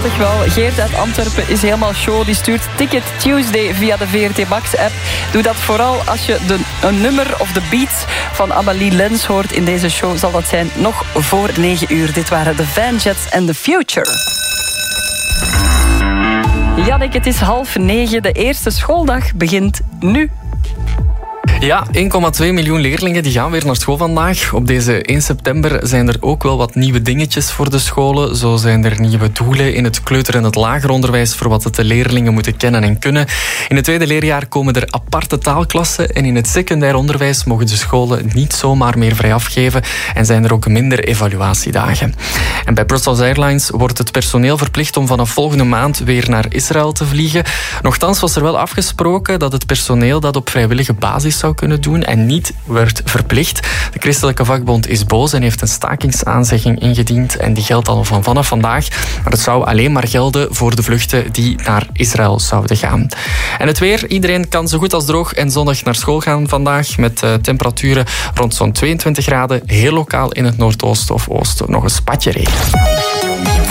schattig wel. Geert uit Antwerpen is helemaal show. Die stuurt Ticket Tuesday via de VRT Max-app. Doe dat vooral als je een nummer of de beats van Amélie Lens hoort in deze show. Zal dat zijn nog voor 9 uur. Dit waren de Vanjets and the Future. Jannik, het is 8:30. De eerste schooldag begint nu. Ja, 1,2 miljoen leerlingen die gaan weer naar school vandaag. Op deze 1 september zijn er ook wel wat nieuwe dingetjes voor de scholen. Zo zijn er nieuwe doelen in het kleuter- en het lager onderwijs voor wat de leerlingen moeten kennen en kunnen. In het tweede leerjaar komen er aparte taalklassen en in het secundair onderwijs mogen de scholen niet zomaar meer vrij afgeven en zijn er ook minder evaluatiedagen. En bij Brussels Airlines wordt het personeel verplicht om vanaf volgende maand weer naar Israël te vliegen. Nochtans was er wel afgesproken dat het personeel dat op vrijwillige basis zou kunnen doen en niet werd verplicht. De christelijke vakbond is boos en heeft een stakingsaanzegging ingediend en die geldt al vanaf vandaag. Maar het zou alleen maar gelden voor de vluchten die naar Israël zouden gaan. En het weer. Iedereen kan zo goed als droog en zonnig naar school gaan vandaag met temperaturen rond zo'n 22 graden. Heel lokaal in het noordoosten of oosten nog een spatje regen.